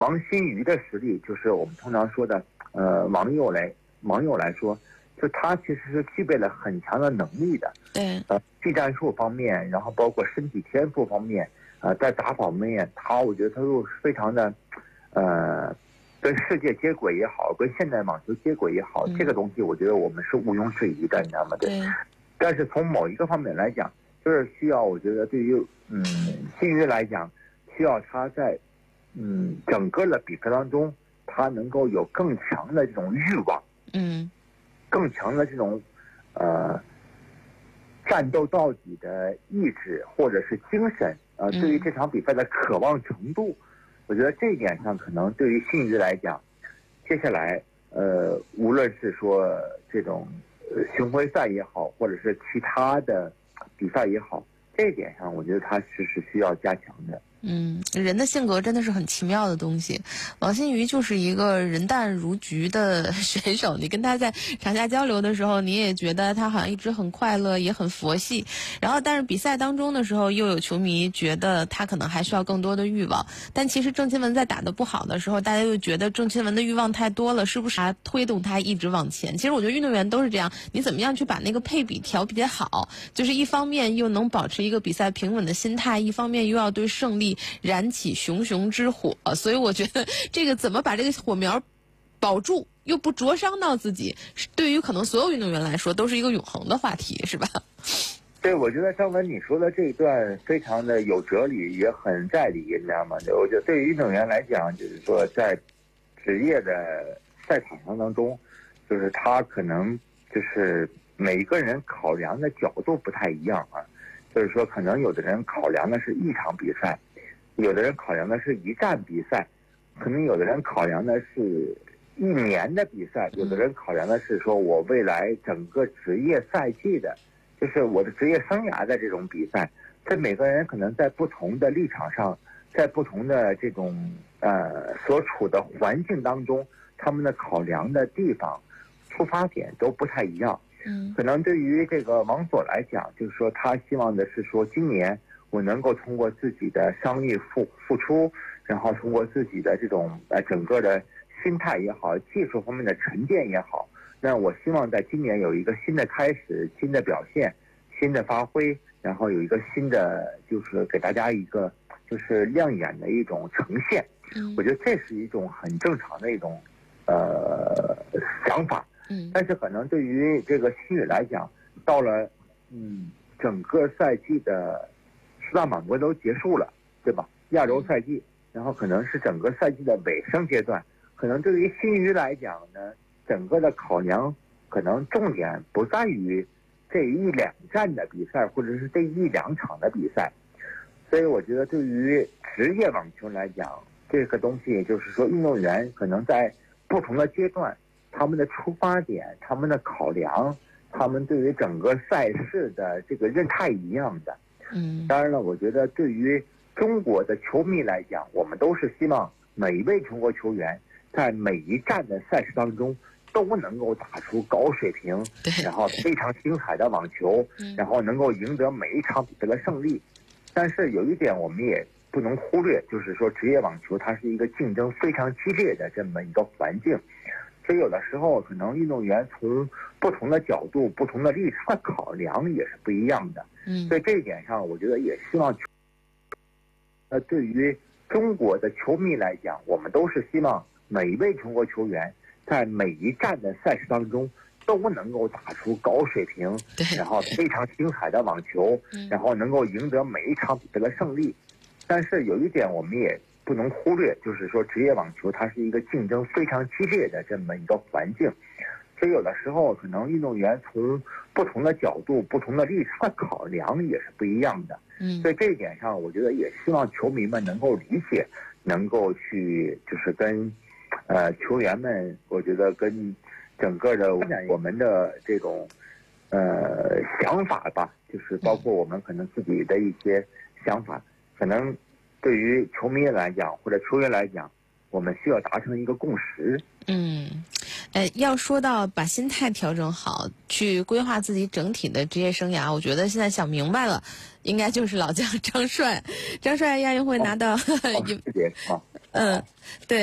王新瑜的实力，就是我们通常说的，网友来说，就他其实是具备了很强的能力的。 对。 技战术方面，然后包括身体天赋方面，在打法方面，我觉得他又是非常的，跟世界接轨也好，跟现代网球接轨也好，这个东西我觉得我们是毋庸置疑的，你知道吗？对。但是从某一个方面来讲，就是需要，我觉得对于新瑜来讲，需要他在整个的比赛当中，他能够有更强的这种欲望，更强的这种战斗到底的意志或者是精神，对于这场比赛的渴望程度，我觉得这一点上可能对于新瑜来讲，接下来无论是说这种巡回赛也好，或者是其他的比赛也好，这一点上我觉得他是需要加强的。 人的性格真的是很奇妙的东西。王新瑜就是一个人淡如菊的选手，你跟他在场下交流的时候，你也觉得他好像一直很快乐，也很佛系。然后但是比赛当中的时候，又有球迷觉得他可能还需要更多的欲望。但其实郑钦文在打得不好的时候，大家又觉得郑钦文的欲望太多了，是不是推动他一直往前？其实我觉得运动员都是这样，你怎么样去把那个配比调节好，就是一方面又能保持一个比赛平稳的心态，一方面又要对胜利燃起熊熊之火，所以我觉得这个怎么把这个火苗保住又不灼伤到自己，对于可能所有运动员来说都是一个永恒的话题，是吧？ 对，我觉得张文你说的这一段非常的有哲理，也很在理，你知道吗？我觉得对于运动员来讲，就是说在职业的赛场上当中，就是他可能就是每一个人考量的角度不太一样啊。就是说，可能有的人考量的是一场比赛，有的人考量的是一站比赛，可能有的人考量的是一年的比赛，有的人考量的是说我未来整个职业赛季的，就是我的职业生涯的这种比赛。这每个人可能在不同的立场上，在不同的这种所处的环境当中，他们的考量的地方、出发点都不太一样。可能对于这个王佐来讲，就是说他希望的是说，今年我能够通过自己的伤愈复出，然后通过自己的这种整个的心态也好，技术方面的沉淀也好，那我希望在今年有一个新的开始、新的表现、新的发挥，然后有一个新的，就是给大家一个就是亮眼的一种呈现。我觉得这是一种很正常的一种想法。但是可能对于这个新宇来讲，到了整个赛季的四大满贯都结束了，对吧？亚洲赛季，然后可能是整个赛季的尾声阶段，可能对于新宇来讲呢，整个的考量可能重点不在于这一两站的比赛，或者是这一两场的比赛。所以我觉得对于职业网球来讲，这个东西就是说，运动员可能在不同的阶段，他们的出发点、他们的考量、他们对于整个赛事的这个认太一样的。当然了，我觉得对于中国的球迷来讲，我们都是希望每一位中国球员在每一站的赛事当中都能够打出高水平，然后非常精彩的网球，然后能够赢得每一场比赛的胜利。但是有一点我们也不能忽略，就是说职业网球它是一个竞争非常激烈的这么一个环境。所以有的时候可能运动员从不同的角度、不同的立场考量也是不一样的。所以这一点上，我觉得也希望对于中国的球迷来讲，我们都是希望每一位中国球员在每一站的赛事当中都能够打出高水平，然后非常精彩的网球，然后能够赢得每一场比赛的胜利。但是有一点我们也不能忽略，就是说职业网球它是一个竞争非常激烈的这么一个环境。所以有的时候可能运动员从不同的角度、不同的立场考量也是不一样的。所以这一点上，我觉得也希望球迷们能够理解，能够去就是跟球员们，我觉得跟整个的我们的这种想法吧，就是包括我们可能自己的一些想法，可能对于球迷来讲或者球员来讲，我们需要达成一个共识。 要说到把心态调整好，去规划自己整体的职业生涯，我觉得现在想明白了，应该就是老将张帅。张帅亚运会拿到嗯，对。